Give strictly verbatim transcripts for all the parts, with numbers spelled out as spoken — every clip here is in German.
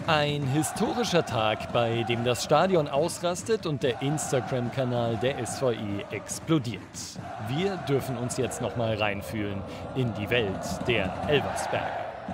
Ein historischer Tag, bei dem das Stadion ausrastet und der Instagram-Kanal der S V I explodiert. Wir dürfen uns jetzt noch mal reinfühlen in die Welt der Elversberger.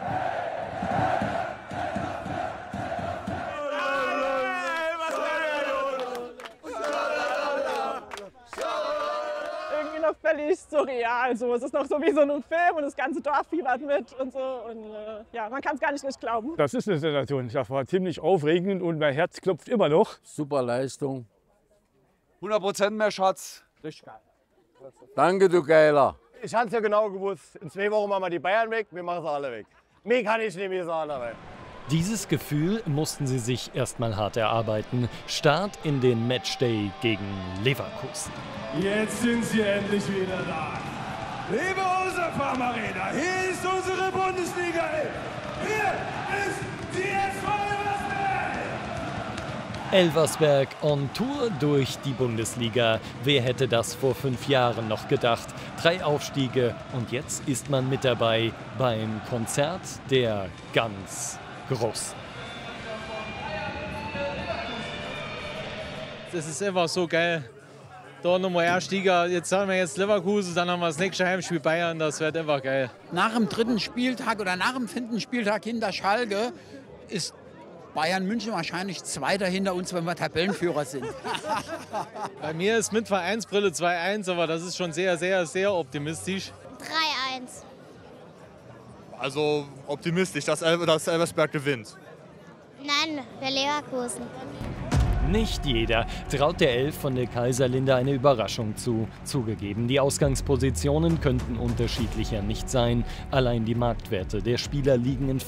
Irgendwie noch völlig surreal. So. Es ist noch so wie so ein Film und das ganze Dorf fiebert mit und so. Und äh, ja, man kann es gar nicht richtig glauben. Das ist eine Sensation. Das war ziemlich aufregend und mein Herz klopft immer noch. Super Leistung. hundert Prozent mehr Schatz. Richtig geil. Danke, du Geiler. Ich hatte es ja genau gewusst. In zwei Wochen machen wir die Bayern weg, wir machen sie alle weg. Mehr kann ich nicht mehr sagen. Aber. Dieses Gefühl mussten sie sich erstmal hart erarbeiten. Start in den Matchday gegen Leverkusen. Jetzt sind sie endlich wieder da. Liebe Userfarm Arena, hier ist unsere Bundesliga elf. Hier ist die S V Elversberg. Elversberg on Tour durch die Bundesliga. Wer hätte das vor fünf Jahren noch gedacht? Drei Aufstiege und jetzt ist man mit dabei beim Konzert der ganz Großen. Das ist einfach so geil. Da nochmal Erstliga, jetzt haben wir jetzt Leverkusen, dann haben wir das nächste Heimspiel Bayern, das wird einfach geil. Nach dem dritten Spieltag oder nach dem fünften Spieltag hinter Schalke ist Bayern München wahrscheinlich Zweiter hinter uns, wenn wir Tabellenführer sind. Bei mir ist mit Vereinsbrille zwei eins, aber das ist schon sehr, sehr, sehr optimistisch. drei eins. Also optimistisch, dass, El dass Elversberg gewinnt. Nein, für Leverkusen. Nicht jeder traut der Elf von der Kaiserlinde eine Überraschung zu. Zugegeben, die Ausgangspositionen könnten unterschiedlicher nicht sein. Allein die Marktwerte der Spieler liegen in